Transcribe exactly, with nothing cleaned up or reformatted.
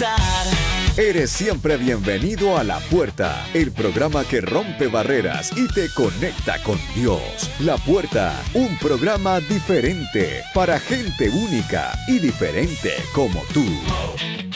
conquistar. Eres siempre bienvenido a La Puerta, el programa que rompe barreras y te conecta con Dios. La Puerta, un programa diferente para gente única y diferente como tú.